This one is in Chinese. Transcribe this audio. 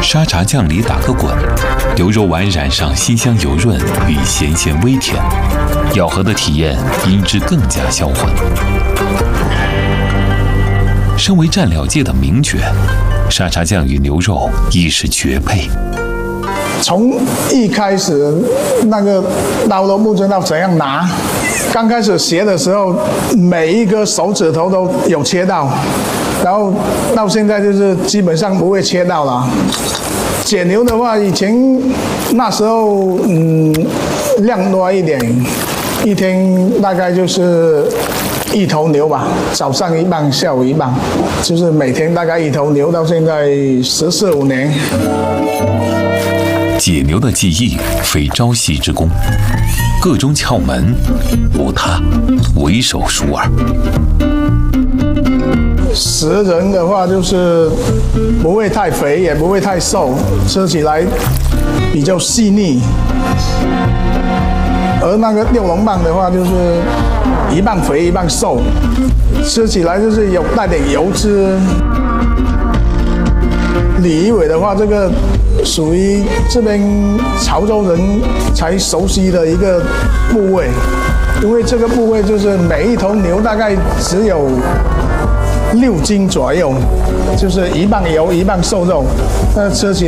沙茶酱里打个滚，牛肉丸染上鲜香油润与咸咸微甜，咬合的体验因之更加销魂。身为蘸料界的名角，沙茶酱与牛肉亦是绝配。 从一开始那个刀都不知道怎样拿，刚开始学的时候，每一个手指头都有切到，然后到现在就是基本上不会切到了。解牛的话，以前那时候量多一点，一天大概就是1头牛吧，早上一磅，下午一磅，就是每天大概1头牛，到现在14、15年。 解牛的技艺非朝夕之功，各中窍门无他，为手熟耳。 食人的话就是不会太肥，也不会太瘦，吃起来比较细腻。而那个六龙棒的话，就是一半肥一半瘦，吃起来就是有带点油脂。李一伟的话，这个属于这边潮州人才熟悉的一个部位，因为这个部位就是每一头牛大概只有6斤左右，就是1磅油1磅瘦肉，那吃起